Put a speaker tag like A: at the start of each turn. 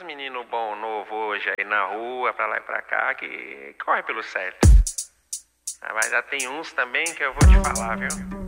A: uns meninos bom novo hoje aí na rua, pra lá e pra cá, que corre pelo certo. Mas já tem uns também que eu vou te falar, viu?